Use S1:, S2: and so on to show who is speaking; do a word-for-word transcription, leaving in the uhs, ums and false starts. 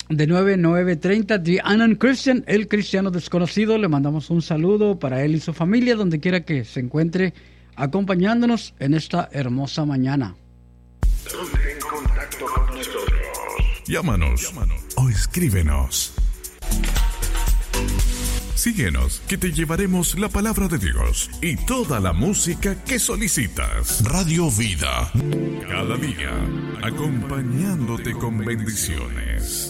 S1: de nueve a nueve treinta, The Unknown Christian, el cristiano desconocido. Le mandamos un saludo para él y su familia, donde quiera que se encuentre, acompañándonos en esta hermosa mañana.
S2: Ponte en contacto con nosotros.
S3: Llámanos, Llámanos o escríbenos. Síguenos, que te llevaremos la palabra de Dios y toda la música que solicitas. Radio Vida, cada día, acompañándote con bendiciones.